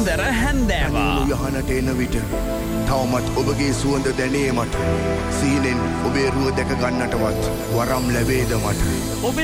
සුන්දර හැන්දෑවා. යහනට එන විට තවමත් ඔබගේ සුවඳ දැනේ මට. සීනෙන් ඔබේ රුව දැක ගන්නටවත් වරම් ලැබේද මට.